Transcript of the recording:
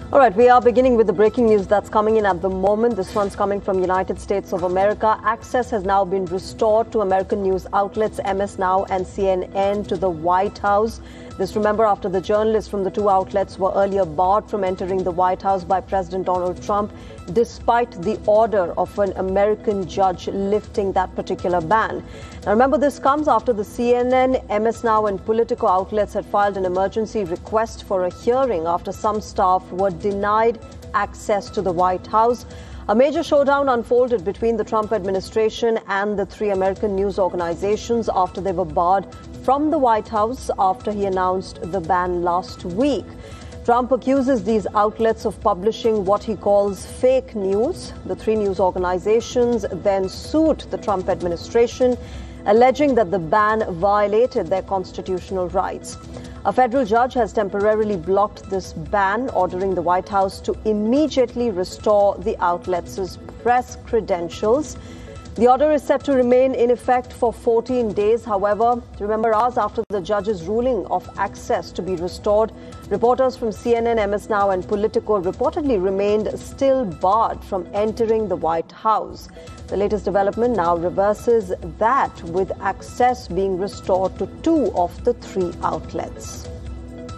All right, we are beginning with the breaking news that's coming in at the moment. This one's coming from United States of America. Access has now been restored to American news outlets MS Now and CNN to the White House. This, remember, after the journalists from the two outlets were earlier barred from entering the White House by President Donald Trump, despite the order of an American judge lifting that particular ban. Now, remember, this comes after the CNN, MS Now and Politico outlets had filed an emergency request for a hearing after some staff were denied access to the White House. A major showdown unfolded between the Trump administration and the three American news organizations after they were barred from the White House after he announced the ban last week. Trump accuses these outlets of publishing what he calls fake news. The three news organizations then sued the Trump administration, alleging that the ban violated their constitutional rights. A federal judge has temporarily blocked this ban, ordering the White House to immediately restore the outlets' press credentials. The order is set to remain in effect for 14 days. However, remember, hours after the judge's ruling of access to be restored, reporters from CNN, MS Now and Politico reportedly remained still barred from entering the White House. The latest development now reverses that, with access being restored to two of the three outlets.